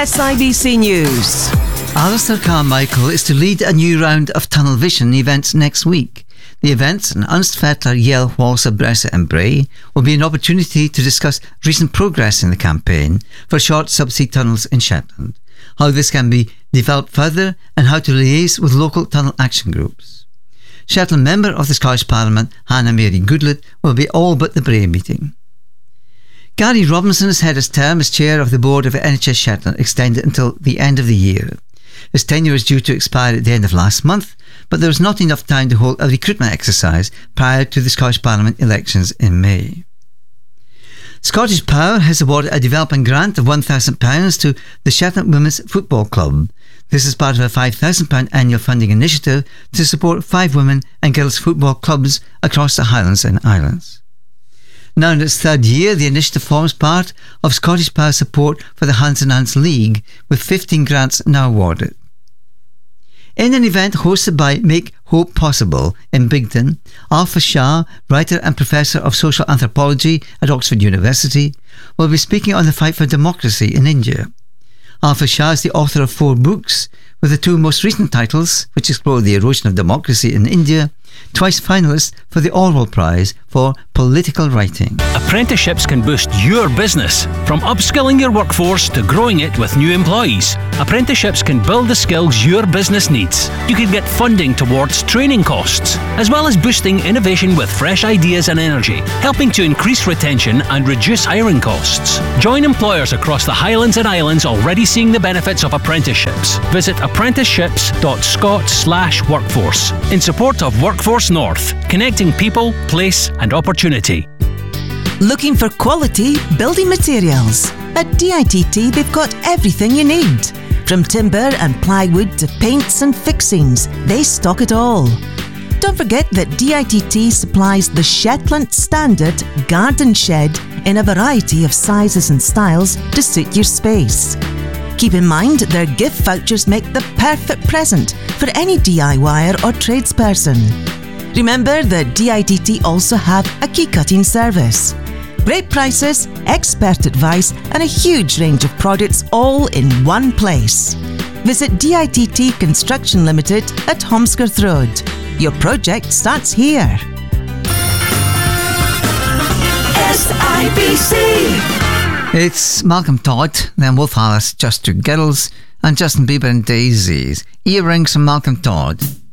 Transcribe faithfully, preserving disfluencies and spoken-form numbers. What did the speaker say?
S I B C News. Alistair Carmichael is to lead a new round of Tunnel Vision events next week. The events in Unstvettler, Yale, Walser, Bressa and Bray will be an opportunity to discuss recent progress in the campaign for short subsea tunnels in Shetland, how this can be developed further and how to liaise with local tunnel action groups. Shetland member of the Scottish Parliament, Hannah Mary Goodlett, will be all but the Bray meeting. Gary Robinson has had his term as chair of the board of N H S Shetland extended until the end of the year. His tenure is due to expire at the end of last month, but there was not enough time to hold a recruitment exercise prior to the Scottish Parliament elections in May. Scottish Power has awarded a development grant of one thousand pounds to the Shetland Women's Football Club. This is part of a five thousand pounds annual funding initiative to support five women and girls football clubs across the Highlands and Islands. Now in its third year, the initiative forms part of Scottish Power support for the Hands in Hands League, with fifteen grants now awarded. In an event hosted by Make Hope Possible in Bigton, Alpha Shah, writer and professor of social anthropology at Oxford University, will be speaking on the fight for democracy in India. Alpha Shah is the author of four books, with the two most recent titles, which explore the erosion of democracy in India, twice finalist for the Orwell Prize for Political Writing. Apprenticeships can boost your business, from upskilling your workforce to growing it with new employees. Apprenticeships can build the skills your business needs. You can get funding towards training costs, as well as boosting innovation with fresh ideas and energy, helping to increase retention and reduce hiring costs. Join employers across the Highlands and Islands already seeing the benefits of apprenticeships. Visit apprenticeships dot scot slash workforce in support of Workforce North, connecting people, place and opportunity. Looking for quality building materials? At D I T T they've got everything you need. From timber and plywood to paints and fixings, they stock it all. Don't forget that D I T T supplies the Shetland Standard Garden Shed in a variety of sizes and styles to suit your space. Keep in mind their gift vouchers make the perfect present for any DIYer or tradesperson. Remember that D I T T also have a key cutting service. Great prices, expert advice and a huge range of products all in one place. Visit D I T T Construction Limited at Holmskirth Road. Your project starts here. S I B C. It's Malcolm Todd, then Wolf Alice, Just Two Girls, and Justin Bieber and Daisies. Earrings from Malcolm Todd.